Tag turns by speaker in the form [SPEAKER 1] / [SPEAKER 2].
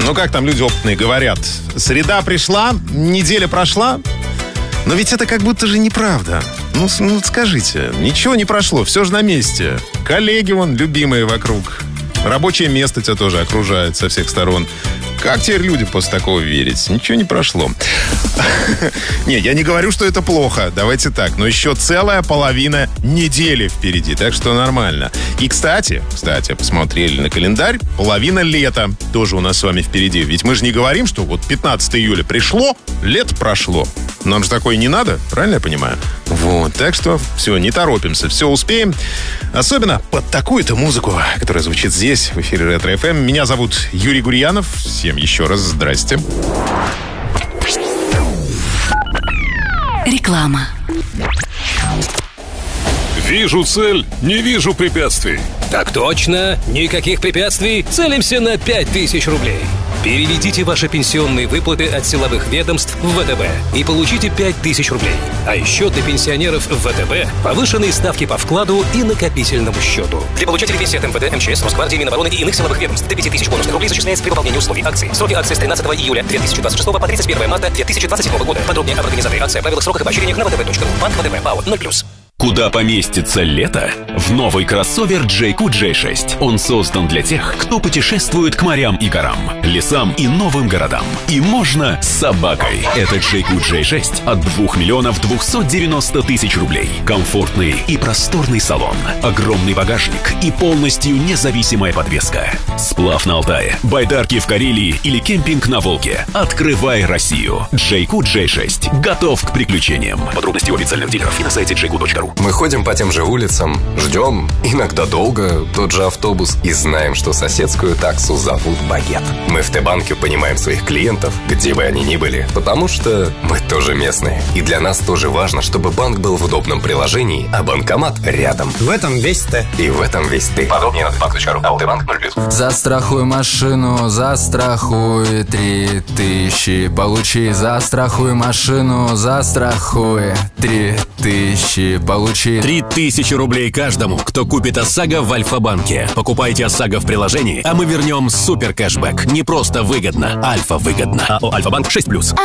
[SPEAKER 1] Ну, как там люди опытные говорят? Среда пришла, неделя прошла. Но ведь это как будто же неправда. Ну, скажите, ничего не прошло, все же на месте. Коллеги вон, любимые вокруг. Рабочее место тебя тоже окружает со всех сторон. Как теперь людям после такого верить? Ничего не прошло. Не, я не говорю, что это плохо. Давайте так. Но еще целая половина недели впереди. Так что нормально. И, кстати, посмотрели на календарь. Половина лета тоже у нас с вами впереди. Ведь мы же не говорим, что вот 15 июля пришло, лето прошло. Нам же такое не надо, правильно я понимаю? Вот, так что все, не торопимся, все успеем. Особенно под такую-то музыку, которая звучит здесь, в эфире Ретро-ФМ. Меня зовут Юрий Гурьянов. Всем еще раз здрасте.
[SPEAKER 2] Реклама.
[SPEAKER 3] Вижу цель, не вижу препятствий.
[SPEAKER 4] Так точно, никаких препятствий, целимся на 5000 рублей. Переведите ваши пенсионные выплаты от силовых ведомств в ВТБ и получите 5000 рублей. А еще для пенсионеров в ВТБ повышенные ставки по вкладу и накопительному счету. Для получателей пенсии от МВД, МЧС, Росгвардии, Минобороны и иных силовых ведомств до 5000 бонусных рублей зачисляется при выполнении условий акции. Сроки акции с 13 июля 2026 по 31 марта 2027 года. Подробнее об организации акции, правилах, сроках и поощрениях на vtb.ru. Банк ВТБ, ПАО 0+.
[SPEAKER 5] Куда поместится лето? В новый кроссовер JQ J6. Он создан для тех, кто путешествует к морям и горам, лесам и новым городам. И можно с собакой. Это JQ J6 от 2 миллионов 290 тысяч рублей. Комфортный и просторный салон, огромный багажник и полностью независимая подвеска. Сплав на Алтае, байдарки в Карелии или кемпинг на Волге. Открывай Россию. JQ J6 готов к приключениям. Подробности у официальных дилеров и на сайте jq.ru.
[SPEAKER 6] Мы ходим по тем же улицам, ждем, иногда долго, тот же автобус и знаем, что соседскую таксу зовут Багет. Мы в Т-банке понимаем своих клиентов, где бы они ни были, потому что мы тоже местные. И для нас тоже важно, чтобы банк был в удобном приложении, а банкомат рядом.
[SPEAKER 7] В этом весь Т.
[SPEAKER 6] И в этом весь ты. Подробнее на tbank.ru. АО-Т-банк 0+.
[SPEAKER 8] Застрахуй машину, застрахуй 3000. Получи, застрахуй машину, застрахуй 3000. Получи
[SPEAKER 4] 3000 рублей каждому, кто купит ОСАГО в Альфа-банке. Покупайте ОСАГО в приложении, а мы вернем супер кэшбэк. Не просто выгодно, Альфа выгодно. АО Альфа-банк 6+.